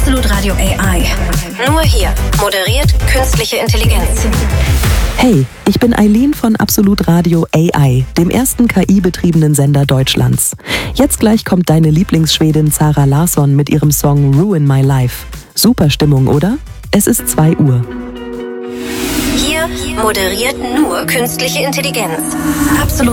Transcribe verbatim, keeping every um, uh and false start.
Absolut Radio A I. Nur hier moderiert künstliche Intelligenz. Hey, ich bin Eileen von Absolut Radio A I, dem ersten K I-betriebenen Sender Deutschlands. Jetzt gleich kommt deine Lieblingsschwedin Zara Larsson mit ihrem Song Ruin My Life. Super Stimmung, oder? Es ist zwei Uhr. Hier moderiert nur künstliche Intelligenz. Absolut